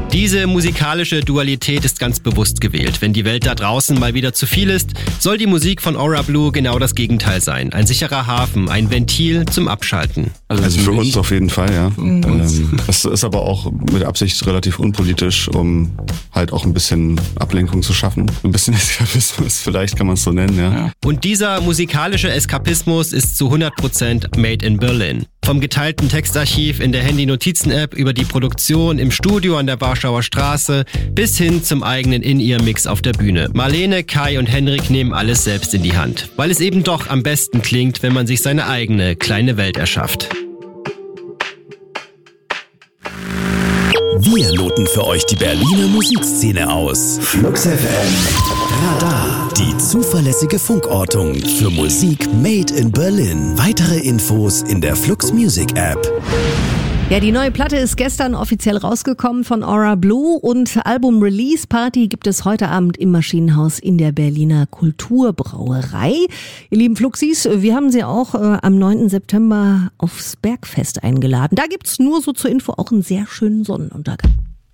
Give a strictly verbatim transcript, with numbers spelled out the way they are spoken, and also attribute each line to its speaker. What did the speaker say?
Speaker 1: Diese musikalische Dualität ist ganz bewusst gewählt. Wenn die Welt da draußen mal wieder zu viel ist, soll die Musik von Aura Blue genau das Gegenteil sein. Ein sicherer Hafen, ein Ventil zum Abschalten.
Speaker 2: Also, also für uns auf jeden Fall, ja. Mhm. Ähm, das ist aber auch mit Absicht relativ unpolitisch, um halt auch ein bisschen Ablenkung zu schaffen. Ein bisschen Eskapismus, vielleicht kann man es so nennen, ja. ja.
Speaker 1: Und dieser musikalische Eskapismus ist zu hundert Prozent made in Berlin. Vom geteilten Textarchiv in der Handy-Notizen-App über die Produktion im Studio an der Warschauer Straße bis hin zum eigenen In-Ear-Mix auf der Bühne. Marlene, Kai und Henrik nehmen alles selbst in die Hand, weil es eben doch am besten klingt, wenn man sich seine eigene kleine Welt erschafft.
Speaker 3: Wir loten für euch die Berliner Musikszene aus. Flux F M Radar. Die zuverlässige Funkortung für Musik made in Berlin. Weitere Infos in der Flux Music App.
Speaker 4: Ja, die neue Platte ist gestern offiziell rausgekommen von Aura Blue und Album-Release-Party gibt es heute Abend im Maschinenhaus in der Berliner Kulturbrauerei. Ihr lieben Fluxis, wir haben Sie auch äh, am neunten September aufs Bergfest eingeladen. Da gibt's nur so zur Info auch einen sehr schönen Sonnenuntergang.